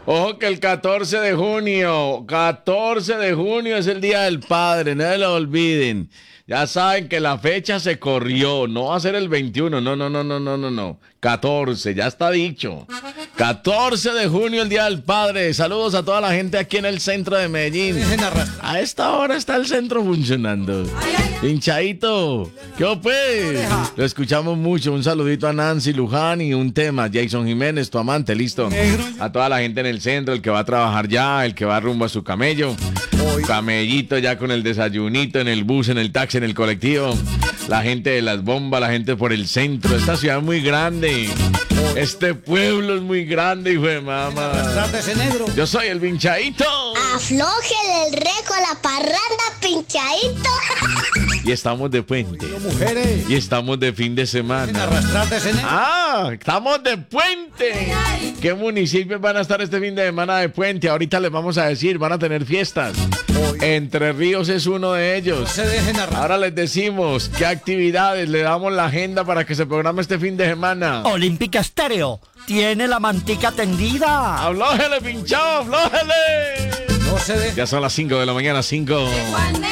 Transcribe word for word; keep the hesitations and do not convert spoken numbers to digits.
Ojo que el catorce de junio, catorce de junio es el Día del Padre, no se lo olviden. Ya saben que la fecha se corrió, no va a ser el veintiuno, no, no, no, no, no, no, no. catorce, ya está dicho. catorce de junio, el Día del Padre. Saludos a toda la gente aquí en el centro de Medellín. A esta hora está el centro funcionando. Hinchadito, ¿qué pues? Lo escuchamos mucho. Un saludito a Nancy Luján y un tema. Jason Jiménez, tu amante, listo. A toda la gente en el centro, el que va a trabajar ya, el que va rumbo a su camello. Camellito ya con el desayunito, en el bus, en el taxi, en el colectivo. La gente de las bombas, la gente por el centro. Esta ciudad es muy grande. Este pueblo es muy grande, hijo de mamá. Yo soy el Pinchadito. Aflójele el reco a la parranda, Pinchadito. Y estamos de puente. Y estamos de fin de semana. Ah, estamos de puente. ¿Qué municipios van a estar este fin de semana de puente? Ahorita les vamos a decir, van a tener fiestas. Entre Ríos es uno de ellos. Ahora les decimos qué actividades, le damos la agenda para que se programe este fin de semana. Olímpica Estéreo tiene la mantica tendida. ¡Aflójele, pinchado, aflójele! No se deje. Ya son las cinco de la mañana, cinco.